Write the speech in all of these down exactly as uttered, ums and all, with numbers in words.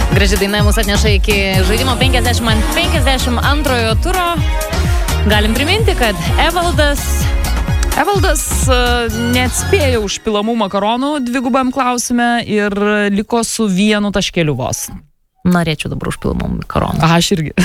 Graži daina mus atneša iki žaidimo penkiasdešimt ant penkiasdešimt antrojo turo. Galim priminti, kad Evaldas... Evaldas uh, neatspėjo užpilamų makaronų dvigubam klausime ir liko su vienu taškeliu vos. Norėčiau dabar užpilamų makaronų. Aha, aš irgi.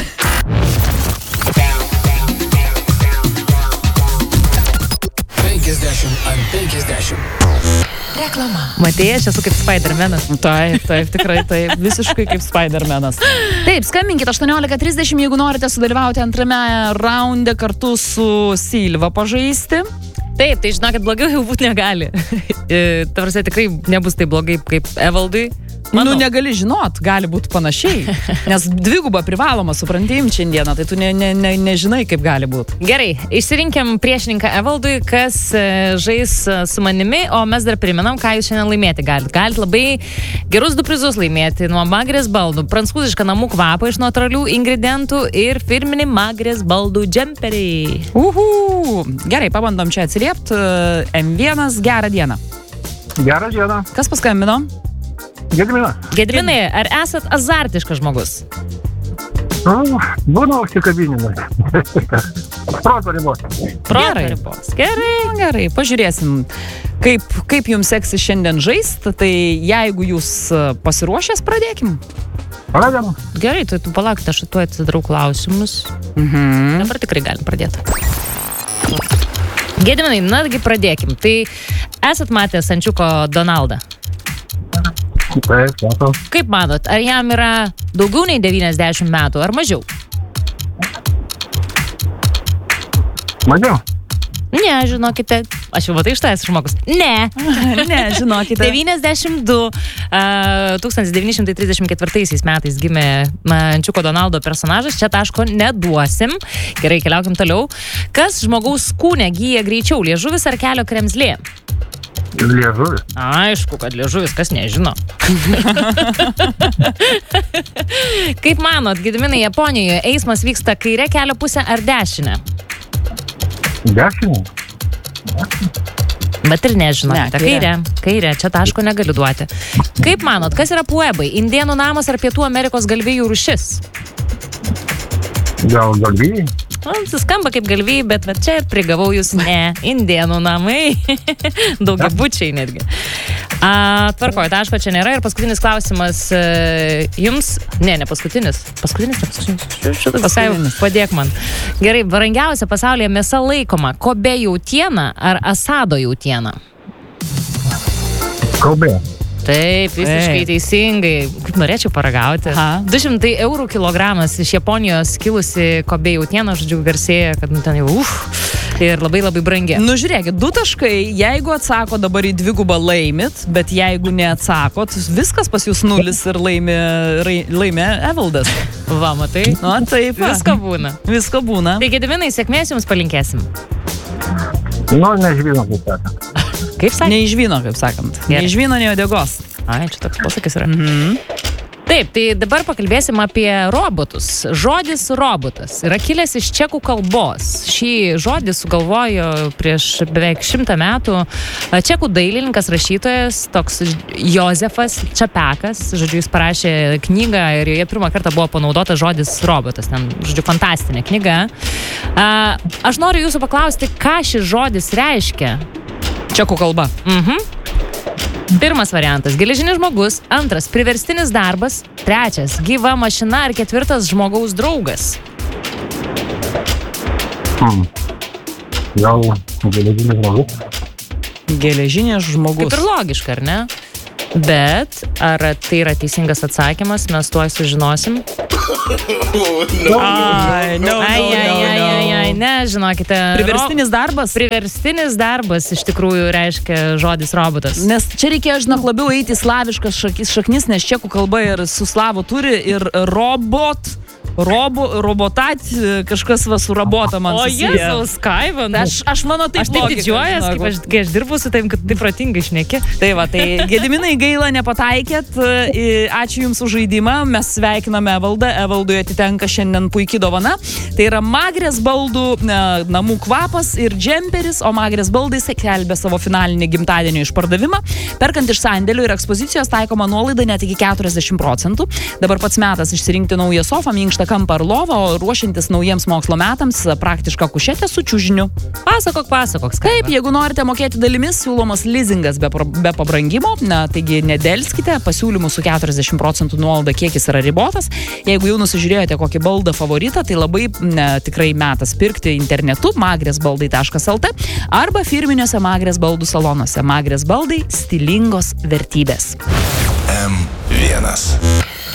penkiasdešimt ant penkiasdešimt. Reklama. Matėjai, aš esu kaip Spidermanas. Taip, taip, tikrai taip, visiškai kaip Spidermanas. Taip, skambinkit aštuoniolika trisdešimt, jeigu norite sudalyvauti antrame raunde kartu su Silva pažaisti. Taip, tai žinokit, blogiau jau būti negali. Ta prasme, tikrai nebus taip blogai kaip Evaldui. Manau. Nu, negali žinot, gali būti panašiai. Nes dviguba privaloma, suprantim šiandieną, tai tu ne, ne, ne, nežinai, kaip gali būti. Gerai, išsirinkim priešininką Evaldui, kas žais su manimi, o mes dar priminam, ką jūs šiandien laimėti galite. Galite labai gerus du prizus laimėti nuo Magrės baldų, prancūzišką namų kvapą iš natūralių ingredientų ir firminį Magrės baldų džemperį. Uhu, gerai, pabandom čia atsiliepti. M vienas, gerą dieną. Gerą dieną. Kas paskambino? Gediminas. Gedminai, ar esat azartiškas žmogus? Nu, būna užsikabinimai. Proto ribos. Proto ribos. Gerai. Gerai, pažiūrėsim, kaip, kaip jums seksis šiandien žaisti. Tai jeigu jūs pasiruošęs, pradėkim. Pradėm. Gerai, tu, tu palauk, aš tu atsidarau klausimus. Mhm. Dabar tikrai galim pradėti. Gediminai, nagi pradėkim. Tai esat matęs ančiuko Donaldą? Taip, matau. Kaip manot, ar jam yra daugiau nei devyniasdešimt metų, ar mažiau? Mažiau. Ne, žinokite, aš jau matai iš tavęs žmogus. Ne. Ne, žinokite. devyniasdešimt du. Uh, tūkstantis devyni šimtai trisdešimt ketvirtaisiais metais gimė ančiuko Donaldo personažas. Čia taško neduosim. Gerai, keliaukim toliau. Kas žmogaus kūne gyja greičiau, liežuvis ar kelio kremzlė? Liežuvis. Aišku, kad liežuvis, kas nežino. Kaip manot, Gediminai, Japonijoje eismas vyksta kairė kelio pusė ar dešinė? Dešinė. Bet ir nežinote. Ne, kairė. Kairė, čia taško negaliu duoti. Kaip manot, kas yra puebai? Indėnų namas ar Pietų Amerikos galvijų rūšis? Gal galvijai? Skamba kaip galvijai, bet, bet čia ir prigavau jūs. Ne, indėnų namai. Daugiabučiai netgi. A, tvarkoju, taško čia nėra. Ir paskutinis klausimas e, jums. Ne, ne paskutinis. Paskutinis, ne paskutinis. Paskutinis. Padėk man. Gerai, brangiausia pasaulyje mėsa laikoma Kobe jautiena ar Asado jautiena? Kobe. Taip, visiškai Taip. teisingai. Kaip norėčiau paragauti. Aha. du šimtai eurų kilogramas iš Japonijos kilusi Kobe jautiena, žodžiu, garsėja, kad nu, ten jau uf, ir labai labai brangi. Nu, žiūrėkit, du taškai, jeigu atsako dabar į dvigubą laimit, bet jeigu neatsakot, viskas pas jūs nulis ir laimė, laimė Evaldas. Va, matai? Nu, taip. va. Visko būna. Visko būna. Tai Gediminai, sėkmės jums palinkėsim. Nu, nežinau, kaip sakant. Kaip sakė? Ne iš vyno, kaip sakant. Gerai. Ne iš vyno, ne odegos. Ai, čia toks posakis yra. Mhm. Taip, tai dabar pakalbėsim apie robotus. Žodis robotas yra kilęs iš čekų kalbos. Šį žodį sugalvojo prieš beveik šimtą metų čekų dailininkas, rašytojas, toks Jozefas Čapekas. Žodžiu, jis parašė knygą ir joje pirmą kartą buvo panaudotas žodis robotas. Ten, žodžiu, fantastinė knyga. Aš noriu jūsų paklausti, ką šis žodis reiškia? Čekų kalba. Mhm. Pirmas variantas – geležinis žmogus, antras – priverstinis darbas, trečias – gyva mašina ar ketvirtas – žmogaus draugas. Hmm. Gal geležinis žmogus? Geležinės žmogus. Kaip ir logiška, ar ne? Bet ar tai yra teisingas atsakymas, mes tuoj sužinosim. Ai, no, no, Ai, ai, ai, no, no. ai, ai, ne, žinokite. Priverstinis darbas? Priverstinis darbas iš tikrųjų reiškia žodis robotas. Nes čia reikėjo, žinok, labiau eiti į slaviškas šakis, šaknis, nes čekų kalba ir su slavu turi ir robot Robo, robotat, kažkas va su robota man O susiję. Jėzaus, Kaiva. nu. Aš, aš mano taip Aš taip logika, didžiuojas, žinok. kaip aš, kai aš dirbu su tavim, kad taip protingai šneki. Tai va, tai Gediminai gaila nepataikėt, I- ačiū Jums už žaidimą, mes sveikiname Evaldą, Evaldui atitenka šiandien puikiai dovana. Tai yra Magrės baldų e, namų kvapas ir džemperis, o Magrės baldai skelbia savo finalinį gimtadienio išpardavimą. Perkant iš sandėlių ir ekspozicijos taikoma nuolaida net iki keturiasdešimt procentų. Dabar pats metas išsirinkti naują sofą, minkštą kampą ar lovą, o ruošintis naujiems mokslo metams praktišką kušetę su čiužiniu. Pasakok, pasakok. Taip, jeigu norite mokėti dalimis, siūlomas leasingas be, pro- be pabrangimo, na, taigi nedelskite, pasiūlymų su keturiasdešimt procentų nuolaida kiekis yra ribotas. Jeigu jau nusižiūrėjote kokį baldą favoritą, tai labai ne, tikrai metas pirkti internetu magresbaldai taškas lt arba firminiuose Magrės baldų salonuose. Magrės baldai – stilingos vertybės. M vienas.